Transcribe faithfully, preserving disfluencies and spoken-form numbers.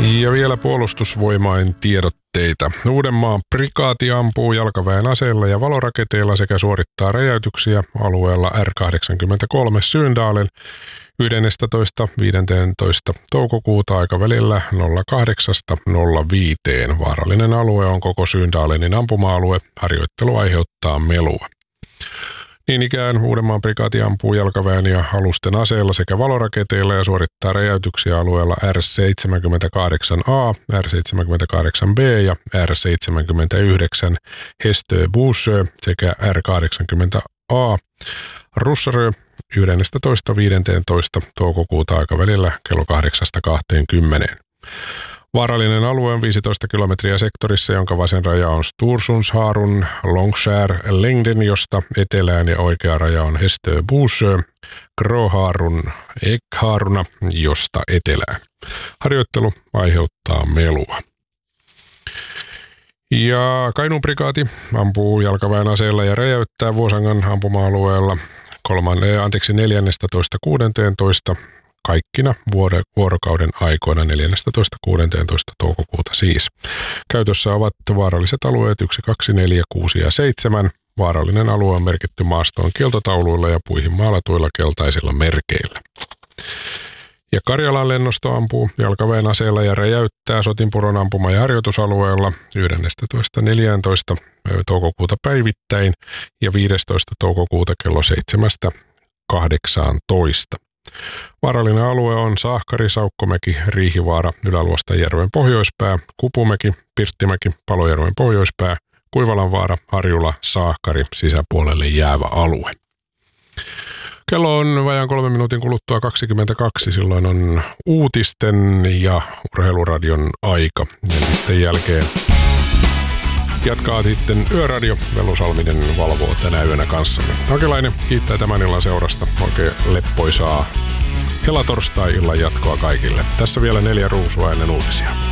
Ja vielä puolustusvoimain tiedotteita. Uudenmaan prikaati ampuu jalkaväen aseilla ja valoraketeilla sekä suorittaa räjäytyksiä alueella R kahdeksankymmentäkolme Syndalen yhdestoista viidestoista toukokuuta aikavälillä nolla kahdeksan nolla viisi. Vaarallinen alue on koko Syndalenin ampuma-alue. Harjoittelu aiheuttaa melua. Niin ikään Uudenmaan prikaati ampuu jalkaväen ja alusten aseilla sekä valoraketeilla ja suorittaa räjäytyksiä alueella R seitsemänkymmentäkahdeksan A, R seitsemänkymmentäkahdeksan B ja R seitsemänkymmentäyhdeksän Hestö Bussö sekä R kahdeksankymmentä A Russarö yhdestoista viidestoista toukokuuta aikavälillä kello kahdeksasta kahteenkymmeneen. Vaarallinen alue on viisitoista kilometriä sektorissa, jonka vasen raja on Storsundsharun Longskär Längden, josta etelään ja oikea raja on Hestö Bussö Gråharun Ekharuna, josta etelään. Harjoittelu aiheuttaa melua. Ja Kainuun prikaati ampuu jalkaväen aseella ja räjäyttää Vuosangan ampuma-alueella kolmannen, anteeksi, neljästoista kuudenteentoista kaikkina vuorokauden aikoina neljästoista kuudenteentoista toukokuuta siis. Käytössä ovat vaaralliset alueet yksi, kaksi, neljä, kuusi ja seitsemän. Vaarallinen alue on merkitty maastoon kieltotauluilla ja puihin maalatuilla keltaisilla merkeillä. Ja Karjalan lennosto ampuu jalkaväen aseella ja räjäyttää Sotinpuron ampuma- ja harjoitusalueella yhdestoista neljästoista toukokuuta päivittäin ja viidestoista toukokuuta kello seitsemästä kahdeksaantoista. Vaarallinen alue on Saahkari, Saukkomäki, Riihivaara, Ylä-Luostajärven pohjoispää, Kupumäki, Pirttimäki, Palojärven pohjoispää, Kuivalanvaara, Harjula, Saahkari, sisäpuolelle jäävä alue. Kello on vajaan kolme minuutin kuluttua kaksikymmentäkaksi, silloin on uutisten ja urheiluradion aika. Ja sitten jälkeen jatkaa sitten Yöradio. Velu Salminen valvoo tänä yönä kanssamme. Hakelainen kiittää tämän illan seurasta. Oikein leppoisaa helatorstai-illan jatkoa kaikille. Tässä vielä neljä ruusua ennen uutisia.